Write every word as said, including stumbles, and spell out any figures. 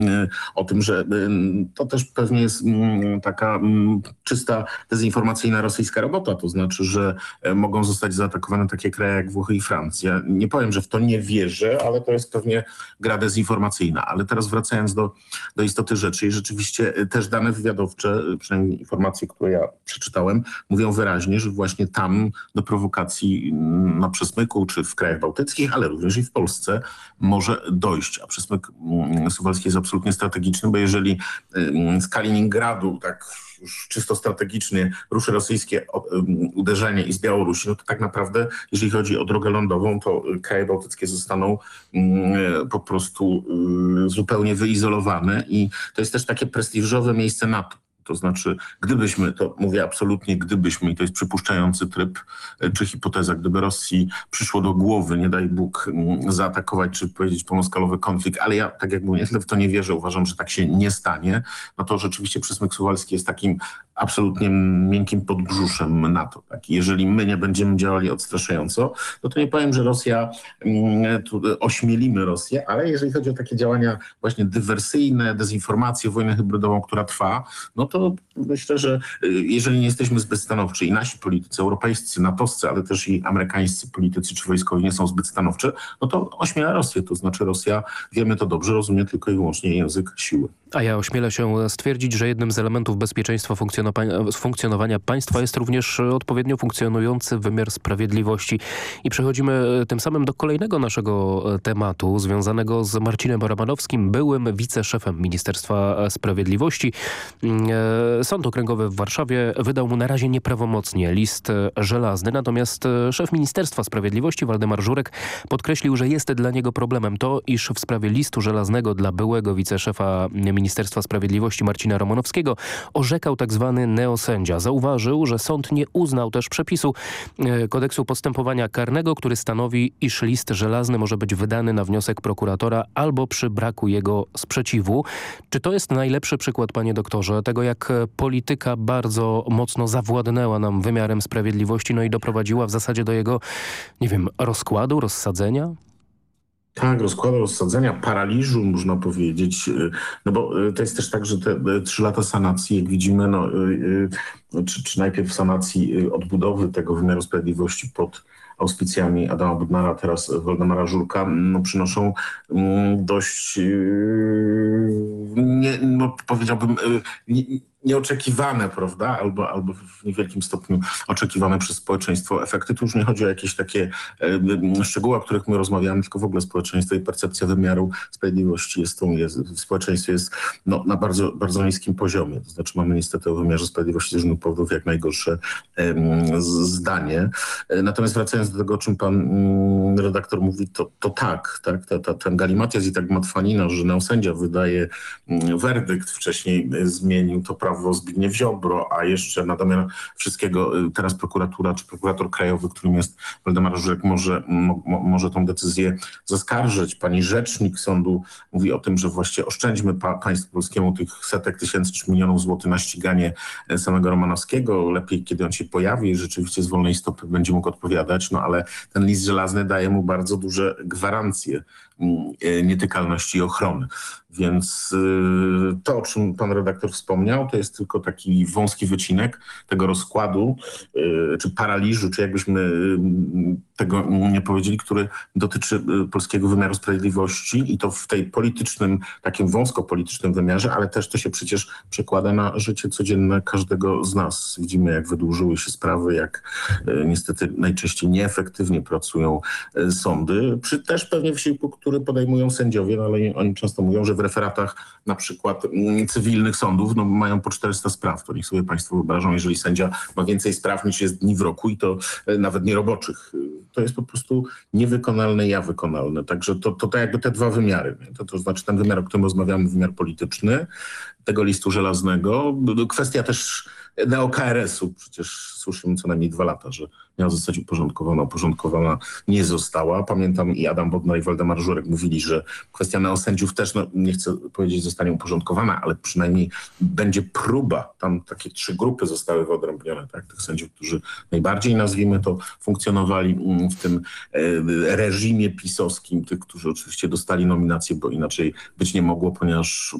o tym, że to też pewnie jest taka czysta dezinformacyjna rosyjska robota, to znaczy, że mogą zostać zaatakowane takie kraje jak Włochy i Francja. Nie powiem, że w to nie wierzę, ale to jest pewnie gra dezinformacyjna. Ale teraz wracając do, do istoty rzeczy i rzeczywiście też dane wywiadowcze, przynajmniej informacje, które ja przeczytałem, mówią wyraźnie, że właśnie tam do prowokacji na przesmyku, czy w krajach bałtyckich, ale również i w Polsce może dojść. A przesmyk suwalski jest absolutnie strategiczny, bo jeżeli z Kaliningradu tak już czysto strategicznie ruszy rosyjskie uderzenie i z Białorusi, no to tak naprawdę, jeżeli chodzi o drogę lądową, to kraje bałtyckie zostaną po prostu zupełnie wyizolowane i to jest też takie prestiżowe miejsce NATO. To znaczy, gdybyśmy, to mówię absolutnie gdybyśmy, i to jest przypuszczający tryb, czy hipoteza, gdyby Rosji przyszło do głowy, nie daj Bóg, zaatakować, czy powiedzieć pełnoskalowy konflikt, ale ja, tak jak mówię, w to nie wierzę, uważam, że tak się nie stanie, no to rzeczywiście przesmyk suwalski jest takim absolutnie miękkim podbrzuszem NATO. Tak? Jeżeli my nie będziemy działali odstraszająco, no to nie powiem, że Rosja, tu ośmielimy Rosję, ale jeżeli chodzi o takie działania właśnie dywersyjne, dezinformację, wojnę hybrydową, która trwa, no to myślę, że jeżeli nie jesteśmy zbyt stanowczy i nasi politycy europejscy, natowscy, ale też i amerykańscy politycy czy wojskowi nie są zbyt stanowczy, no to ośmiela Rosję. To znaczy Rosja, wiemy to dobrze, rozumie tylko i wyłącznie język siły. A ja ośmielę się stwierdzić, że jednym z elementów bezpieczeństwa funkcjonowania państwa jest również odpowiednio funkcjonujący wymiar sprawiedliwości. I przechodzimy tym samym do kolejnego naszego tematu, związanego z Marcinem Romanowskim, byłym wiceszefem Ministerstwa Sprawiedliwości. Sąd Okręgowy w Warszawie wydał mu na razie nieprawomocnie list żelazny, natomiast szef Ministerstwa Sprawiedliwości Waldemar Żurek podkreślił, że jest dla niego problemem to, iż w sprawie listu żelaznego dla byłego wiceszefa Ministerstwa Sprawiedliwości Marcina Romanowskiego orzekał tak zwany neosędzia. Zauważył, że sąd nie uznał też przepisu kodeksu postępowania karnego, który stanowi, iż list żelazny może być wydany na wniosek prokuratora albo przy braku jego sprzeciwu. Czy to jest najlepszy przykład, panie doktorze, tego jak polityka bardzo mocno zawładnęła nam wymiarem sprawiedliwości, no i doprowadziła w zasadzie do jego, nie wiem, rozkładu, rozsadzenia? Tak, rozkładu, rozsadzenia, paraliżu można powiedzieć, no bo to jest też tak, że te trzy lata sanacji, jak widzimy, no, czy, czy najpierw sanacji odbudowy tego wymiaru sprawiedliwości pod auspicjami Adama Bodnara, teraz Waldemara Żurka, no, przynoszą dość, nie, no, powiedziałbym, nie, nieoczekiwane, prawda, albo, albo w niewielkim stopniu oczekiwane przez społeczeństwo efekty. Tu już nie chodzi o jakieś takie e, szczegóły, o których my rozmawiamy, tylko w ogóle społeczeństwo i percepcja wymiaru sprawiedliwości jest, tą, jest w społeczeństwie jest no, na bardzo, bardzo niskim poziomie. To znaczy mamy niestety o wymiarze sprawiedliwości z różnych powodów jak najgorsze e, zdanie. E, natomiast wracając do tego, o czym pan m, redaktor mówi, to, to tak, tak ta, ta, ten galimatias i tak matwanina, że neosędzia wydaje m, werdykt, wcześniej e, zmienił to prawo Zbigniew Ziobro, a jeszcze na domiar wszystkiego teraz prokuratura czy prokurator krajowy, którym jest Waldemar Żurek, może, mo, może tą decyzję zaskarżyć. Pani rzecznik sądu mówi o tym, że właściwie oszczędźmy pa, państwu polskiemu tych setek tysięcy czy milionów złotych na ściganie samego Romanowskiego. Lepiej, kiedy on się pojawi i rzeczywiście z wolnej stopy będzie mógł odpowiadać, no ale ten list żelazny daje mu bardzo duże gwarancje nietykalności i ochrony. Więc to, o czym pan redaktor wspomniał, to jest tylko taki wąski wycinek tego rozkładu, czy paraliżu, czy jakbyśmy tego nie powiedzieli, który dotyczy polskiego wymiaru sprawiedliwości i to w tej politycznym, takim wąsko politycznym wymiarze, ale też to się przecież przekłada na życie codzienne każdego z nas. Widzimy, jak wydłużyły się sprawy, jak niestety najczęściej nieefektywnie pracują sądy, przy też pewnie wysiłku, który podejmują sędziowie, no ale oni często mówią, że w referatach na przykład cywilnych sądów no, mają po czterysta spraw. To niech sobie państwo wyobrażą, jeżeli sędzia ma więcej spraw niż jest dni w roku i to nawet nieroboczych. To jest po prostu niewykonalne, ja wykonalne. Także to, to, to jakby te dwa wymiary. To, to znaczy ten wymiar, o którym rozmawiamy, wymiar polityczny, tego listu żelaznego. Kwestia też neo-K R S u. Przecież słyszymy co najmniej dwa lata, że miała zostać uporządkowana. Uporządkowana nie została. Pamiętam i Adam Bodnar i Waldemar Żurek mówili, że kwestia neosędziów też, no nie chcę powiedzieć, zostanie uporządkowana, ale przynajmniej będzie próba. Tam takie trzy grupy zostały wyodrębnione, tak? Tych sędziów, którzy najbardziej, nazwijmy to, funkcjonowali w tym e, reżimie pisowskim, tych, którzy oczywiście dostali nominację, bo inaczej być nie mogło, ponieważ